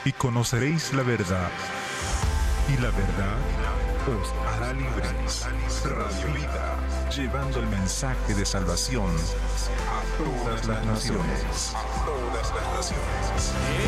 y conoceréis la verdad, y la verdad os hará libres. Radio Vida, llevando el mensaje de salvación a todas las naciones. A todas las naciones.